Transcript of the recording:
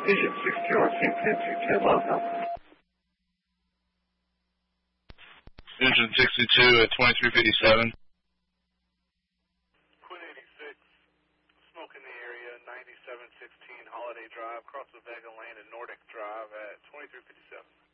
Vision 6 St. Vincent, welcome. Vision 62 at 2357. Quinn 86, smoke in the area, 9716 Holiday Drive, across the Vega Lane and Nordic Drive at 2357.